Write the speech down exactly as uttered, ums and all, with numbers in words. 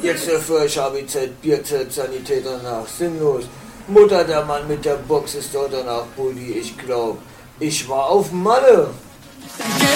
Jetzt für ich habe Zeit, Bierzeit, Sanität danach, sinnlos. Mutter, der Mann mit der Box ist dort danach Bulli, ich glaub, ich war auf Malle.